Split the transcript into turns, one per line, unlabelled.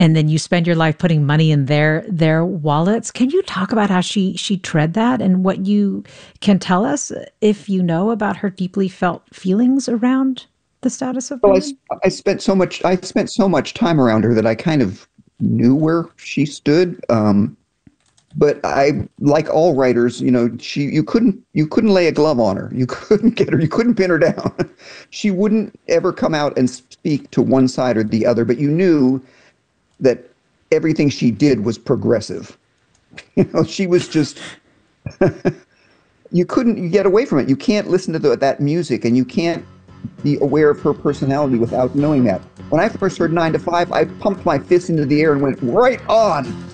and then you spend your life putting money in their wallets. Can you talk about how she tread that and what you can tell us if you know about her deeply felt feelings around the status of
Well,
women?
I spent so much time around her that I kind of knew where she stood. But I, like all writers, you couldn't lay a glove on her. You couldn't get her. You couldn't pin her down. She wouldn't ever come out and speak to one side or the other. But you knew that everything she did was progressive. She was just you couldn't get away from it. You can't listen to that music, and you can't be aware of her personality without knowing that. When I first heard 9 to 5, I pumped my fist into the air and went right on.